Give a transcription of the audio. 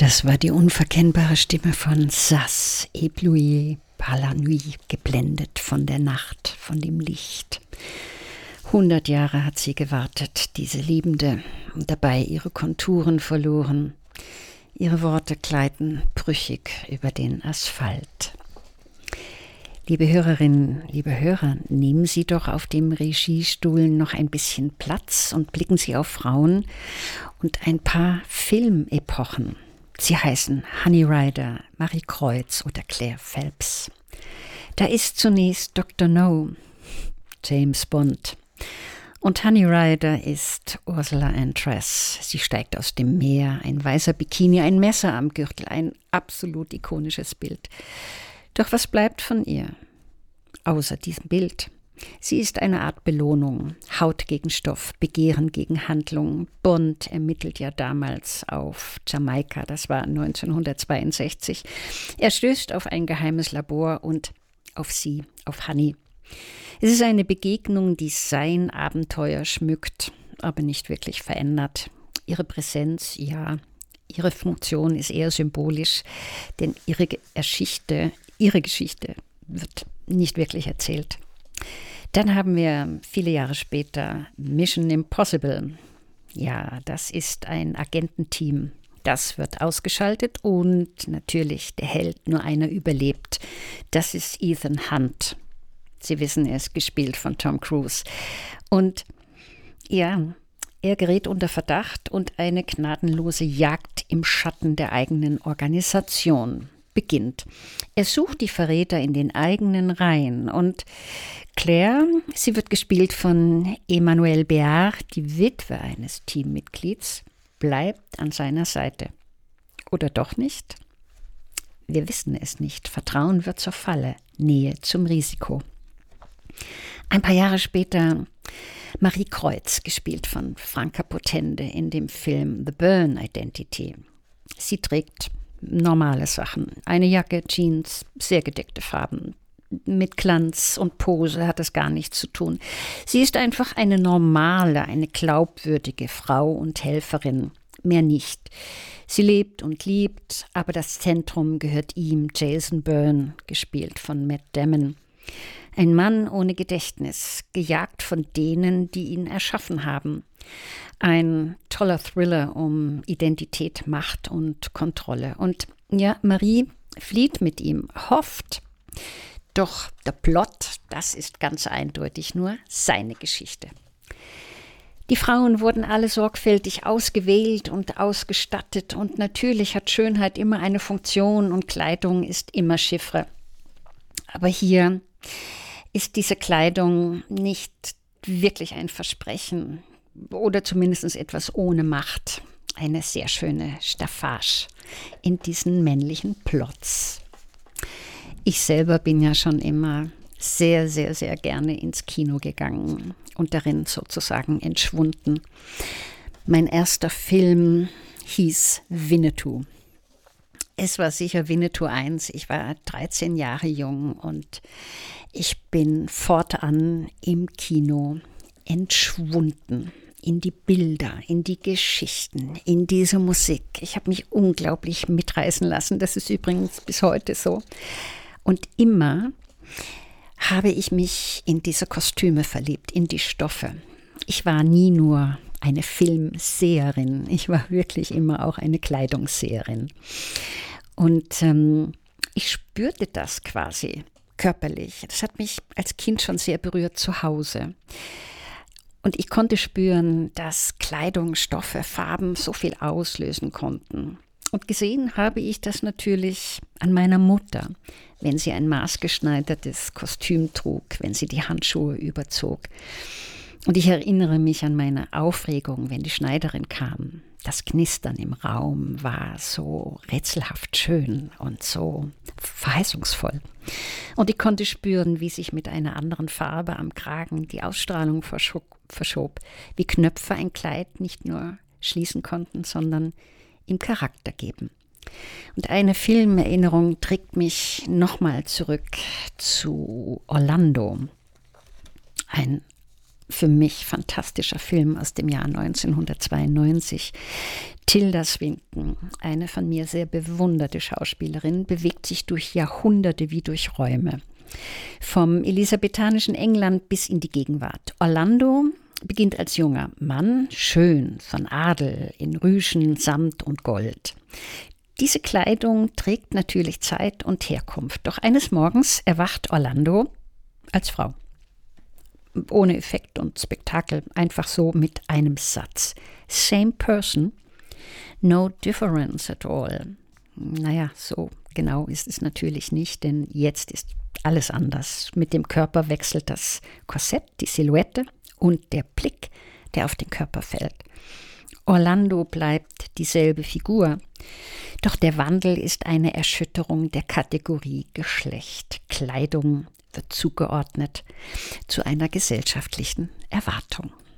Das war die unverkennbare Stimme von Saz, ébloui par la nuit, geblendet von der Nacht, von dem Licht. 100 Jahre hat sie gewartet, diese Liebende, und dabei ihre Konturen verloren. Ihre Worte gleiten brüchig über den Asphalt. Liebe Hörerinnen, liebe Hörer, nehmen Sie doch auf dem Regiestuhl noch ein bisschen Platz und blicken Sie auf Frauen und ein paar Filmepochen. Sie heißen Honey Rider, Marie Kreutz oder Claire Phelps. Da ist zunächst Dr. No, James Bond. Und Honey Rider ist Ursula Andress. Sie steigt aus dem Meer, ein weißer Bikini, ein Messer am Gürtel, ein absolut ikonisches Bild. Doch was bleibt von ihr? Außer diesem Bild. Sie ist eine Art Belohnung. Haut gegen Stoff, Begehren gegen Handlung. Bond ermittelt ja damals auf Jamaika, das war 1962. Er stößt auf ein geheimes Labor und auf sie, auf Honey. Es ist eine Begegnung, die sein Abenteuer schmückt, aber nicht wirklich verändert. Ihre Präsenz, ja, ihre Funktion ist eher symbolisch, denn ihre Geschichte wird nicht wirklich erzählt. Dann haben wir viele Jahre später Mission Impossible. Ja, das ist ein Agententeam. Das wird ausgeschaltet und natürlich der Held, nur einer überlebt. Das ist Ethan Hunt. Sie wissen, er ist gespielt von Tom Cruise. Und ja, er gerät unter Verdacht und eine gnadenlose Jagd im Schatten der eigenen Organisation beginnt. Er sucht die Verräter in den eigenen Reihen und Claire, sie wird gespielt von Emmanuelle Béart, die Witwe eines Teammitglieds, bleibt an seiner Seite. Oder doch nicht? Wir wissen es nicht. Vertrauen wird zur Falle, Nähe zum Risiko. Ein paar Jahre später Marie Kreutz, gespielt von Franka Potente in dem Film The Bourne Identity. Sie trägt normale Sachen, eine Jacke, Jeans, sehr gedeckte Farben. Mit Glanz und Pose hat es gar nichts zu tun. Sie ist einfach eine normale, eine glaubwürdige Frau und Helferin, mehr nicht. Sie lebt und liebt, aber das Zentrum gehört ihm, Jason Bourne, gespielt von Matt Damon. Ein Mann ohne Gedächtnis, gejagt von denen, die ihn erschaffen haben. Ein toller Thriller um Identität, Macht und Kontrolle. Und ja, Marie flieht mit ihm, hofft. Doch der Plot, das ist ganz eindeutig nur seine Geschichte. Die Frauen wurden alle sorgfältig ausgewählt und ausgestattet. Und natürlich hat Schönheit immer eine Funktion und Kleidung ist immer Chiffre. Aber hier ist diese Kleidung nicht wirklich ein Versprechen oder zumindest etwas ohne Macht. Eine sehr schöne Staffage in diesen männlichen Plots. Ich selber bin ja schon immer sehr, sehr, sehr gerne ins Kino gegangen und darin sozusagen entschwunden. Mein erster Film hieß Winnetou. Es war sicher Winnetou 1. Ich war 13 Jahre jung und ich bin fortan im Kino entschwunden. In die Bilder, in die Geschichten, in diese Musik. Ich habe mich unglaublich mitreißen lassen. Das ist übrigens bis heute so. Und immer habe ich mich in diese Kostüme verliebt, in die Stoffe. Ich war nie nur eine Filmseherin. Ich war wirklich immer auch eine Kleidungsseherin. Und ich spürte das quasi körperlich. Das hat mich als Kind schon sehr berührt zu Hause. Und ich konnte spüren, dass Kleidung, Stoffe, Farben so viel auslösen konnten. Und gesehen habe ich das natürlich an meiner Mutter, wenn sie ein maßgeschneidertes Kostüm trug, wenn sie die Handschuhe überzog. Und ich erinnere mich an meine Aufregung, wenn die Schneiderin kam. Das Knistern im Raum war so rätselhaft schön und so verheißungsvoll. Und ich konnte spüren, wie sich mit einer anderen Farbe am Kragen die Ausstrahlung verschob, wie Knöpfe ein Kleid nicht nur schließen konnten, sondern ihm Charakter geben. Und eine Filmerinnerung trägt mich nochmal zurück zu Orlando. Ein für mich fantastischer Film aus dem Jahr 1992. Tilda Swinton, eine von mir sehr bewunderte Schauspielerin, bewegt sich durch Jahrhunderte wie durch Räume. Vom elisabethanischen England bis in die Gegenwart. Orlando beginnt als junger Mann, schön, von Adel, in Rüschen, Samt und Gold. Diese Kleidung trägt natürlich Zeit und Herkunft. Doch eines Morgens erwacht Orlando als Frau. Ohne Effekt und Spektakel, einfach so mit einem Satz. Same person, no difference at all. Naja, so genau ist es natürlich nicht, denn jetzt ist alles anders. Mit dem Körper wechselt das Korsett, die Silhouette und der Blick, der auf den Körper fällt. Orlando bleibt dieselbe Figur, doch der Wandel ist eine Erschütterung der Kategorie Geschlecht. Kleidung wird zugeordnet zu einer gesellschaftlichen Erwartung.